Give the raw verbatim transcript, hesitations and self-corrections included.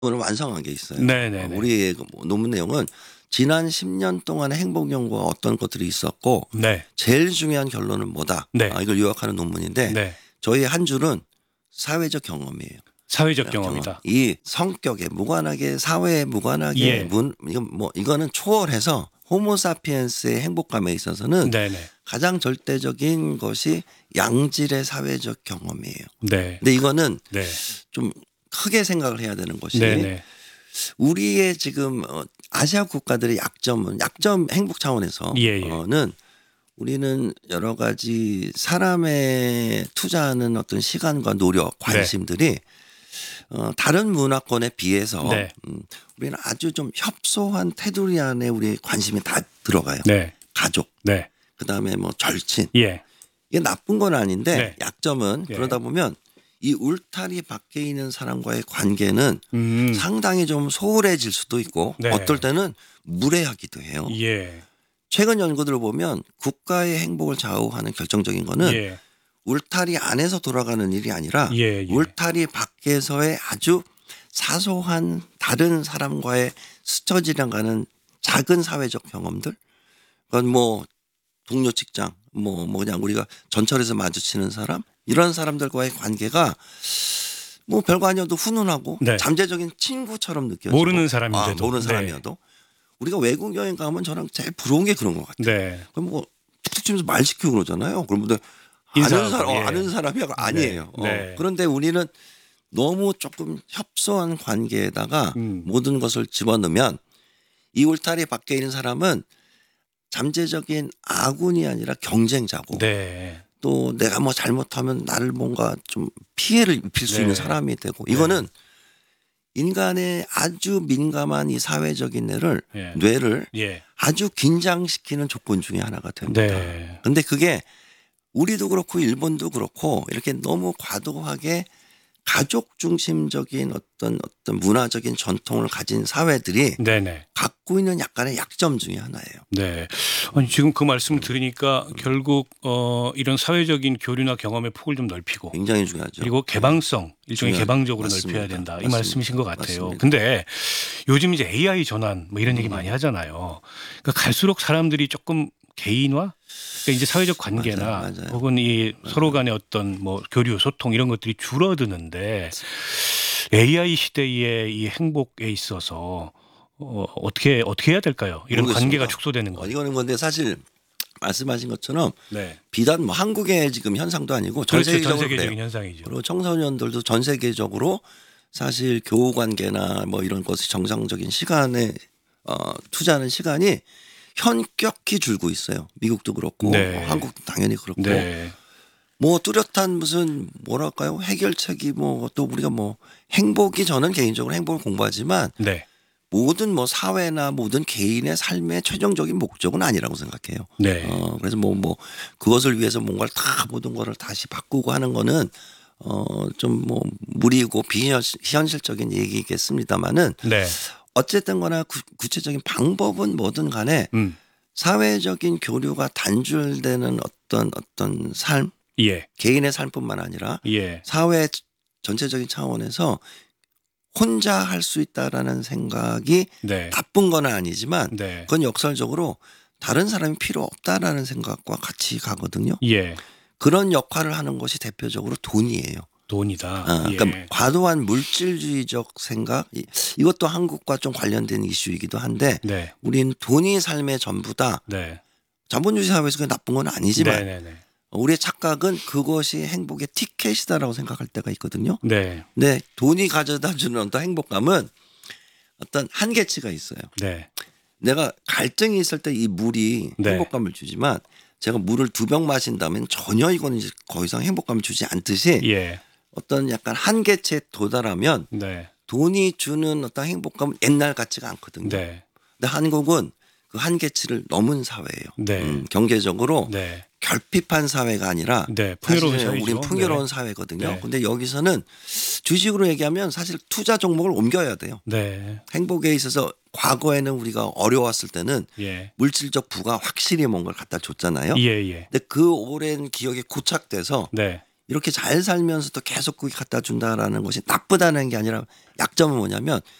오늘 완성한 게 있어요. 네네네. 우리의 그 뭐 논문 내용은 지난 십 년 동안의 행복 연구가 어떤 것들이 있었고 네. 제일 중요한 결론은 뭐다. 네. 아, 이걸 요약하는 논문인데 네. 저희 한 줄은 사회적 경험이에요. 사회적 경험이다. 이 성격에 무관하게 사회에 무관하게 예. 문 이건 뭐 이거는 초월해서 호모사피엔스의 행복감에 있어서는 네네. 가장 절대적인 것이 양질의 사회적 경험이에요. 네. 근데 이거는 네. 좀 크게 생각을 해야 되는 것이 네네. 우리의 지금 어 아시아 국가들의 약점은 약점 행복 예예. 차원에서는 우리는 여러 가지 사람의 투자하는 어떤 시간과 노력, 관심들이 어 다른 문화권에 비해서 네. 음 우리는 아주 좀 협소한 테두리 안에 우리의 관심이 다 들어가요. 네. 가족, 네. 그다음에 뭐 절친. 예. 이게 나쁜 건 아닌데 네. 약점은 예. 그러다 보면 이 울타리 밖에 있는 사람과의 관계는 음. 상당히 좀 소홀해질 수도 있고 네. 어떨 때는 무례하기도 해요. 예. 최근 연구들을 보면 국가의 행복을 좌우하는 결정적인 거는 예. 울타리 안에서 돌아가는 일이 아니라 예, 예. 울타리 밖에서의 아주 사소한 다른 사람과의 스쳐 지나가는 작은 사회적 경험들. 그건 뭐 동료 직장 뭐, 뭐 그냥 우리가 전철에서 마주치는 사람 이런 사람들과의 관계가 뭐 별거 아니어도 훈훈하고 네. 잠재적인 친구처럼 느껴지고 모르는 사람인데도. 아, 모르는 네. 사람이어도 우리가 외국 여행 가면 저랑 제일 부러운 게 그런 것 같아요. 네. 그럼 뭐 툭툭 치면서 말 시키고 그러잖아요. 그러면 아는 인사하고, 사람 어, 예. 아는 사람이 아니에요. 네. 네. 어. 그런데 우리는 너무 조금 협소한 관계에다가 음. 모든 것을 집어넣으면 이 울타리 밖에 있는 사람은 잠재적인 아군이 아니라 경쟁자고 네. 또 내가 뭐 잘못하면 나를 뭔가 좀 피해를 입힐 수 네. 있는 사람이 되고 이거는 인간의 아주 민감한 이 사회적인 뇌를 예. 뇌를 예. 아주 긴장시키는 조건 중에 하나가 됩니다. 네. 근데 그게 우리도 그렇고 일본도 그렇고 이렇게 너무 과도하게 가족 중심적인 어떤 어떤 문화적인 전통을 가진 사회들이 네네. 갖고 있는 약간의 약점 중에 하나예요. 네. 아니 지금 그 말씀을 들으니까 결국 어 이런 사회적인 교류나 경험의 폭을 좀 넓히고 굉장히 중요하죠. 그리고 개방성 일종의 중요하죠. 개방적으로 맞습니다. 넓혀야 된다 이 맞습니다. 말씀이신 것 같아요. 맞습니다. 근데 요즘 이제 에이아이 전환 뭐 이런 얘기 많이 하잖아요. 그러니까 갈수록 사람들이 조금 개인화 그러니까 이제 사회적 관계나 맞아요. 맞아요. 혹은 이 서로 간의 어떤 뭐 교류 소통 이런 것들이 줄어드는데 에이아이 시대의 이 행복에 있어서 어 어떻게 어떻게 해야 될까요? 이런 모르겠습니다. 관계가 축소되는 어, 거. 이거는 건데 사실 말씀하신 것처럼 네. 비단 뭐 한국의 지금 현상도 아니고 전 그렇죠. 전 세계적으로 세계적인 그래요. 현상이죠. 그리고 청소년들도 전 세계적으로 사실 교우 관계나 뭐 이런 것이 정상적인 시간에 어, 투자하는 시간이 현격히 줄고 있어요. 미국도 그렇고 네. 뭐 한국도 당연히 그렇고 네. 뭐 뚜렷한 무슨 뭐랄까요 해결책이 뭐 또 우리가 뭐 행복이 저는 개인적으로 행복을 공부하지만 네. 모든 뭐 사회나 모든 개인의 삶의 최종적인 목적은 아니라고 생각해요. 네. 어 그래서 뭐 뭐 그것을 위해서 뭔가를 다 모든 거를 다시 바꾸고 하는 거는 어 좀 뭐 무리고 비현실적인 얘기겠습니다마는 네. 어쨌든 거나 구, 구체적인 방법은 뭐든 간에 음. 사회적인 교류가 단절되는 어떤 어떤 삶 예. 개인의 삶뿐만 아니라 예. 사회 전체적인 차원에서 혼자 할 수 있다라는 생각이 네. 나쁜 건 아니지만 네. 그건 역설적으로 다른 사람이 필요 없다라는 생각과 같이 가거든요. 예. 그런 역할을 하는 것이 대표적으로 돈이에요. 돈이다. 어, 예. 그러니까 과도한 물질주의적 생각 이- 이것도 한국과 좀 관련된 이슈이기도 한데 네. 우리는 돈이 삶의 전부다. 네. 자본주의 사회에서 그게 나쁜 건 아니지만 네, 네, 네. 우리의 착각은 그것이 행복의 티켓이다라고 생각할 때가 있거든요. 네. 근데 돈이 가져다 주는 어떤 행복감은 어떤 한계치가 있어요. 네. 내가 갈증이 있을 때 이 물이 네. 행복감을 주지만 제가 물을 두 병 마신다면 전혀 이거는 이제 더 이상 행복감을 주지 않듯이 예. 어떤 약간 한계치에 도달하면 네. 돈이 주는 어떤 행복감은 옛날 같지가 않거든요. 네. 근데 한국은 그 한계치를 넘은 사회예요. 네. 음, 경제적으로 네. 결핍한 사회가 아니라 네. 풍요로운 사실은 사회죠. 우리는 풍요로운 네. 사회거든요. 네. 근데 여기서는 주식으로 얘기하면 사실 투자 종목을 옮겨야 돼요. 네. 행복에 있어서 과거에는 우리가 어려웠을 때는 예. 물질적 부가 확실히 뭔가를 갖다 줬잖아요. 예, 예. 근데 그 오랜 기억에 고착돼서 네. 이렇게 잘 살면서도 계속 그게 갖다 준다라는 것이 나쁘다는 게 아니라 약점은 뭐냐면